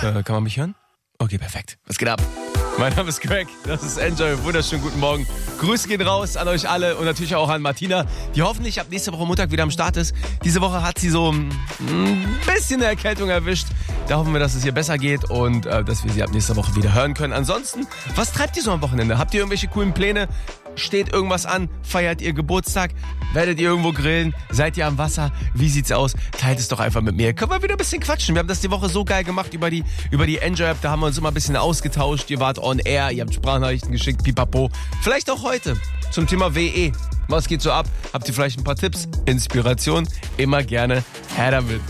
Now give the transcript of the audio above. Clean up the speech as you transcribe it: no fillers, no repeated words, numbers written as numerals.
Kann man mich hören? Okay, perfekt. Was geht ab? Mein Name ist Greg, das ist Enjoy. Wunderschönen guten Morgen. Grüße gehen raus an euch alle und natürlich auch an Martina, die hoffentlich ab nächste Woche Montag wieder am Start ist. Diese Woche hat sie so ein bisschen eine Erkältung erwischt. Da hoffen wir, dass es ihr besser geht und dass wir sie ab nächster Woche wieder hören können. Ansonsten, was treibt ihr so am Wochenende? Habt ihr irgendwelche coolen Pläne? Steht irgendwas an? Feiert ihr Geburtstag? Werdet ihr irgendwo grillen? Seid ihr am Wasser? Wie sieht's aus? Teilt es doch einfach mit mir. Können wir wieder ein bisschen quatschen. Wir haben das die Woche so geil gemacht über die Enjoy-App. Da haben wir uns immer ein bisschen ausgetauscht. Ihr wart on air, ihr habt Sprachnachrichten geschickt, pipapo. Vielleicht auch heute zum Thema WE. Was geht so ab? Habt ihr vielleicht ein paar Tipps? Inspiration? Immer gerne her damit.